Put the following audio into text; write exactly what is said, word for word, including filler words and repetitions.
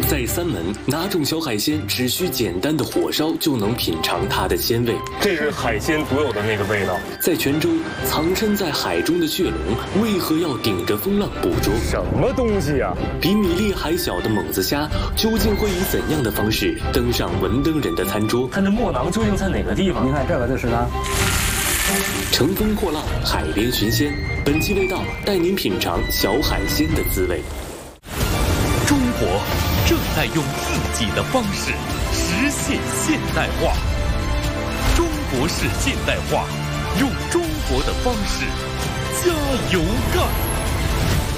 在三门，哪种小海鲜只需简单的火烧就能品尝它的鲜味？ 这是海鲜独有的那个味道。 在泉州，藏身在海中的血龙为何要顶着风浪捕捉？ 什么东西呀、啊？ 比米粒还小的猛子虾，究竟会以怎样的方式登上文登人的餐桌？ 它的墨囊究竟在哪个地方？ 你看这个就是它。 乘风破浪，海边寻鲜。本期味道带您品尝小海鲜的滋味。 中国正在用自己的方式实现现代化。中国式现代化，用中国的方式加油干！